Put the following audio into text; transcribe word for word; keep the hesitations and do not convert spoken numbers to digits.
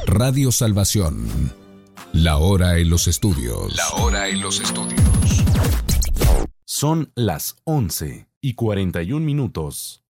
Radio Salvación. La hora en los estudios. La hora en los estudios. Son las once y cuarenta y un minutos.